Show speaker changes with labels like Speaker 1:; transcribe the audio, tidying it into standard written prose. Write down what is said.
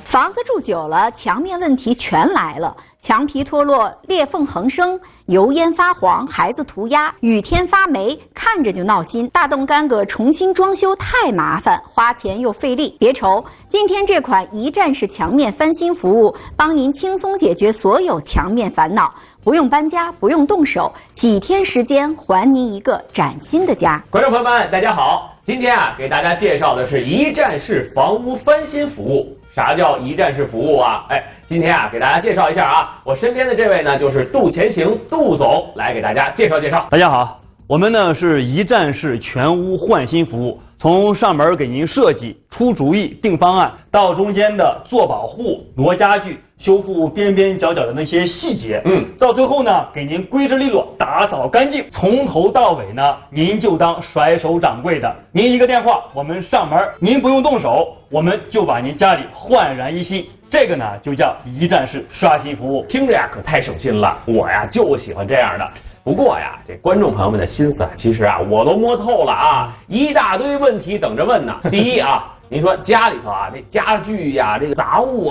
Speaker 1: 房子住久了，墙面问题全来了。墙皮脱落，裂缝横生，油烟发黄，孩子涂鸦，雨天发霉，看着就闹心。大动干戈重新装修太麻烦，花钱又费力。别愁，今天这款一站式墙面翻新服务，帮您轻松解决所有墙面烦恼，不用搬家，不用动手，几天时间还您一个崭新的家。
Speaker 2: 观众朋友们，大家好，今天给大家介绍的是一站式房屋翻新服务。啥叫一站式服务啊？今天给大家介绍一下我身边的这位呢就是杜前行杜总，来给大家介绍介绍。
Speaker 3: 大家好，我们呢是一站式全屋换新服务，从上门给您设计、出主意、定方案，到中间的做保护、挪家具、修复边边角角的那些细节，到最后呢给您规制利落、打扫干净，从头到尾呢您就当甩手掌柜的，您一个电话我们上门，您不用动手，我们就把您家里焕然一新。这个呢就叫一站式刷新服务，
Speaker 2: 听着可太省心了，我就喜欢这样的。不过这观众朋友们的心思其实我都摸透了一大堆问题等着问呢。第一您说家里头这家具这个杂物